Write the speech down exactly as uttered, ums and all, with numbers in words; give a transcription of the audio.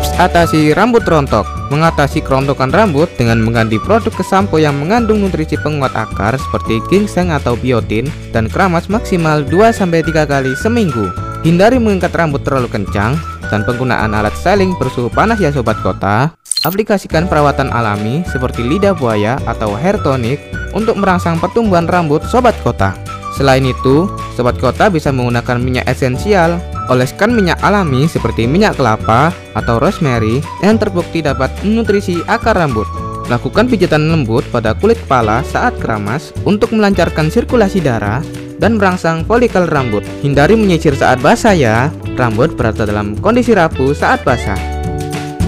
Tips atasi rambut rontok. Mengatasi kerontokan rambut dengan mengganti produk kesampo yang mengandung nutrisi penguat akar seperti ginseng atau biotin dan keramas maksimal dua sampai tiga kali seminggu. Hindari mengikat rambut terlalu kencang dan penggunaan alat styling bersuhu panas ya sobat kota. Aplikasikan perawatan alami seperti lidah buaya atau hair tonic untuk merangsang pertumbuhan rambut sobat kota. Selain itu, sobat kota bisa menggunakan minyak esensial. Oleskan minyak alami seperti minyak kelapa atau rosemary yang terbukti dapat menutrisi akar rambut. Lakukan pijatan lembut pada kulit kepala saat keramas untuk melancarkan sirkulasi darah dan merangsang folikel rambut. Hindari menyisir saat basah ya, rambut berada dalam kondisi rapuh saat basah.